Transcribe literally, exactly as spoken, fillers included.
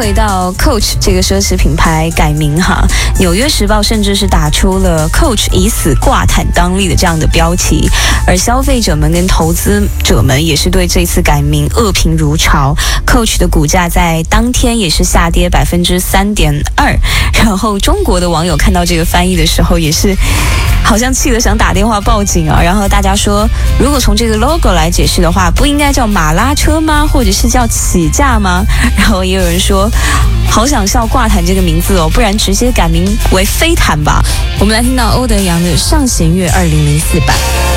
回到 Coach 这个奢侈品牌改名哈，纽约时报甚至是打出了 Coach 以死挂毯当立的这样的标题，而消费者们跟投资者们也是对这次改名恶评如潮。Coach 的股价在当天也是下跌百分之三点二，然后中国的网友看到这个翻译的时候也是好像气得想打电话报警啊。然后大家说，如果从这个 logo 来解释的话，不应该叫马拉车吗？或者是叫起价吗？然后也有人说，好想笑挂毯这个名字哦，不然直接改名为飞毯吧。我们来听到欧德阳的上弦月二零零四版。